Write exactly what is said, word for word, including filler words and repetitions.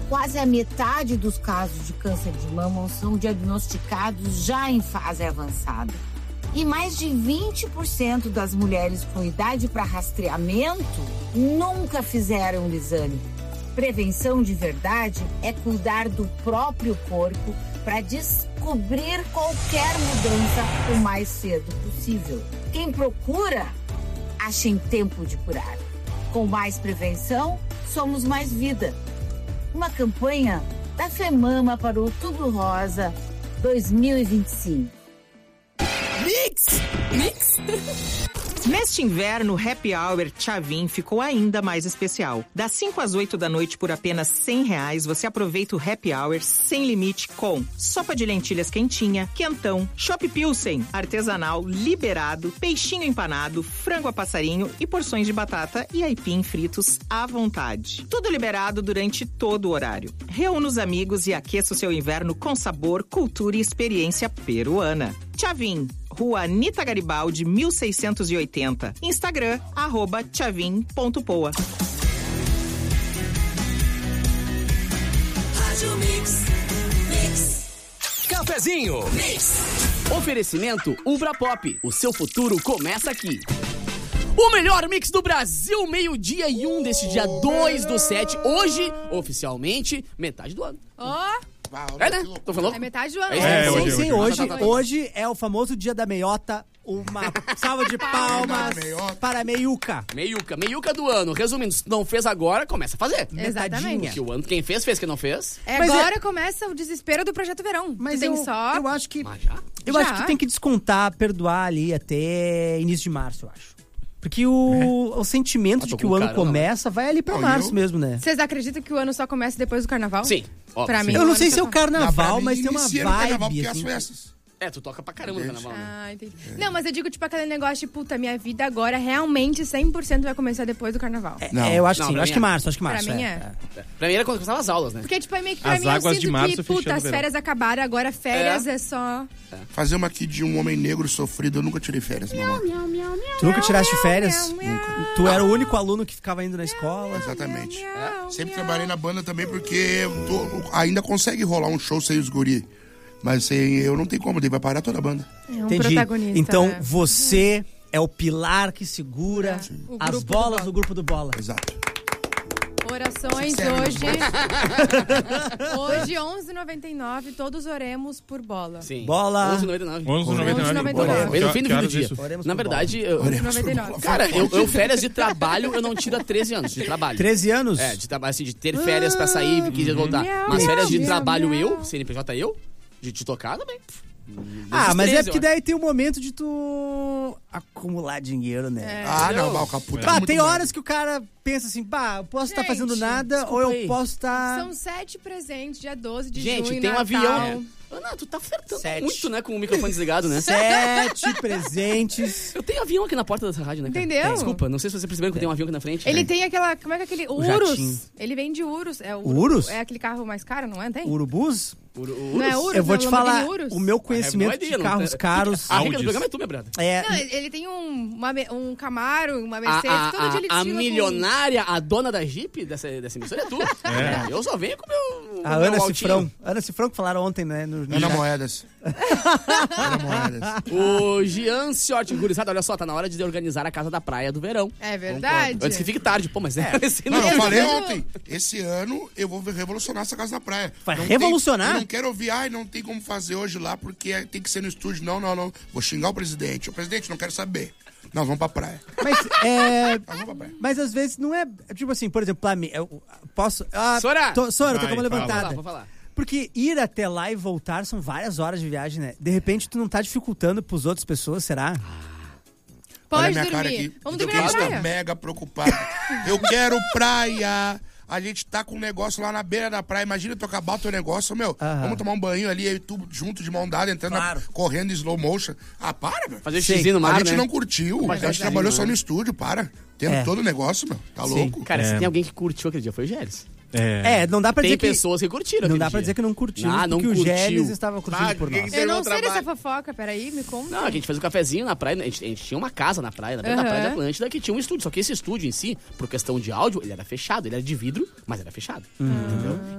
Quase a metade dos casos de câncer de mama são diagnosticados já em fase avançada. E mais de vinte por cento das mulheres com idade para rastreamento nunca fizeram o exame. Prevenção de verdade é cuidar do próprio corpo para descobrir qualquer mudança o mais cedo possível. Quem procura, acha em tempo de curar. Com mais prevenção, somos mais vida. Uma campanha da FEMAMA para o Outubro Rosa dois mil e vinte e cinco. Mix! Mix! Neste inverno, o Happy Hour Tchavin ficou ainda mais especial. Das cinco às oito da noite, por apenas cem reais, você aproveita o Happy Hour sem limite com sopa de lentilhas quentinha, quentão, chopp pilsen, artesanal, liberado, peixinho empanado, frango a passarinho e porções de batata e aipim fritos à vontade. Tudo liberado durante todo o horário. Reúna os amigos e aqueça o seu inverno com sabor, cultura e experiência peruana. Tchavin, Rua Anita Garibaldi, mil seiscentos e oitenta. Instagram, arroba tchavin ponto poa. Rádio Mix. Mix. Cafezinho. Mix. Oferecimento Ubra Pop. O seu futuro começa aqui. O melhor mix do Brasil, meio-dia e um deste dia dois do sete. Hoje, oficialmente, metade do ano. Ó... Oh. É, né? Tô falando? É metade do ano. É, é, hoje, sim, sim, hoje, hoje, hoje é o famoso dia da meiota. Uma salva de palmas para a meiuca. Meiuca, meiuca do ano. Resumindo, se não fez agora, começa a fazer. Exatamente. Porque o ano, quem fez, fez. Quem não fez... É, Mas agora é- começa o desespero do Projeto Verão. Mas Tu tem eu, só... eu acho que Mas já? eu Já? acho que tem que descontar, perdoar ali até início de março, eu acho. Porque o, o sentimento Ah, de tô que com o ano cara, não, começa vai ali pra Não, março eu- mesmo, né? Vocês acreditam que o ano só começa depois do Carnaval? Sim. Óbvio, Pra sim. mim. Eu não o sei ano se é o só- carnaval, Não, pra mas mim, tem uma inicia no carnaval, vibe, porque é as assim. festas. É, tu toca pra caramba no carnaval. né? Ah, entendi. Não, mas eu digo, tipo, aquele negócio de, puta, minha vida agora realmente cem por cento vai começar depois do Carnaval. É, Não. é, eu acho Não, que sim. pra Eu acho mim que é. março, acho que março. Pra mim é, é. é. Pra mim era quando começavam as aulas, né? Porque, tipo, é meio que pra As mim eu águas sinto de março que, fechando puta, o as verão. férias acabaram, agora férias é, só... Fazer uma aqui de um homem negro sofrido, eu nunca tirei férias, meu amor. Tu nunca tiraste férias? miau, miau. Tu era o único aluno que ficava indo na escola? Exatamente. Miau, Sempre miau. trabalhei na banda também, porque eu tô- ainda consegue rolar um show sem os guri. Mas sem eu não tem como, daí vai parar toda a banda. É um Entendi. protagonista, Então né? você é o pilar que segura O as grupo do bolas Bola. do grupo do Bola. Exato. Orações Sério, hoje. Hoje, onze e noventa e nove, todos oremos por bola. Sim. Bola. onze e noventa e nove. onze e noventa e nove. Oremos. Bem no fim do Que horas dia. isso? Oremos Na por verdade, eu- Oremos noventa e por nove. bola. cara, eu, eu férias de trabalho, eu não tiro há treze anos de trabalho. treze anos? É, de trabalho, assim, de ter férias pra sair, quinze dias voltar. Miau, Mas férias de miau, trabalho miau. eu, C N P J eu, de te tocar também. Ah, mas é treze, porque eu daí tem o momento de tu acumular dinheiro, né? Ah, não, mas o Caputa é Pá, muito tem bom. horas que o cara pensa assim, pá, eu posso estar Gente, fazendo nada desculpa ou eu aí. posso estar... São sete presentes, dia doze de Gente, junho, tem um Natal. avião. Ana, tu tá flertando Sete. muito, né, com o microfone desligado, né? Sete presentes. Eu tenho avião aqui na porta dessa rádio, né, cara? Entendeu? Desculpa, não sei se você percebeu que eu tenho um avião aqui na frente. Ele tem aquela, como é que é aquele, O Urus. jatinho. Ele vem de Urus. É o O Urus? É aquele carro mais caro, não é? Tem? Urubus? Uru- Urus? Não é Urus? Eu vou é te o falar, Lamborghini Urus? o meu I have no conhecimento idea, de não- carros caros A regra do Audis. programa é tu, minha brother. é... Não, ele ele tem um, uma me- um Camaro, uma A, Mercedes, a, todo dia ele a, a desfila com- milionária, a dona da Jeep dessa, dessa emissora é tu. É. Eu só venho com o meu. A meu Ana altinho. Cifrão. Ana Cifrão que falaram ontem, né? No, no Ana chat. Moedas. Ana Moedas. O Gian Ciotti, gurizada, olha só, tá na hora de organizar a casa da praia do verão. É verdade. Antes que fique tarde, pô, mas é. esse Não, eu não- falei Mas eu- ontem. Esse ano eu vou revolucionar essa casa na praia. Vai Não revolucionar? Tem, eu não quero ouvir, ai, não tem como fazer hoje lá porque é- tem que ser no estúdio. Não, não, não. Vou xingar o presidente. O presidente, não quero saber. Nós vamos pra praia. Mas, é... Nós vamos pra praia. Mas às vezes não é... Tipo assim, por exemplo, pra mim... Eu posso... Ah, Sora! Tô, Sora, eu tô Vai, com a mão fala. Vou falar, levantada. vou falar. Porque ir até lá e voltar são várias horas de viagem, né? De repente tu não tá dificultando pros outras pessoas, será? Pode Olha a minha dormir. cara aqui. Vamos Eu dormir na estou praia. mega preocupado. Eu quero praia. A gente tá com um negócio lá na beira da praia. Imagina tu acabar o teu negócio, meu. Aham. Vamos tomar um banho ali, eu e tu junto de mão dada, entrando, na- Claro. correndo em slow motion. Ah, para, meu. Fazer Sim. xizinho no mar, A gente né? não curtiu. Mas a gente é trabalhou sim, só né? no estúdio, para. Tendo É. todo o negócio, meu. Tá Sim. louco? Cara, se É. tem alguém que curtiu aquele dia, foi o Gélis. É, não dá pra Tem dizer que... pessoas que curtiram Não aquele dá pra dia. dizer que não curtimos, Ah, não porque curtiu. o Gélis estava curtindo Ah, por quem nós. que- Eu não Terminou sei o dessa trabalho. fofoca, peraí, me conta. Não, a gente fez um cafezinho na praia, a gente, a gente tinha uma casa na praia, na beira da Aham. praia da Atlântida, que tinha um estúdio. Só que esse estúdio em si, por questão de áudio, ele era fechado. Ele era de vidro, mas era fechado. Entendeu?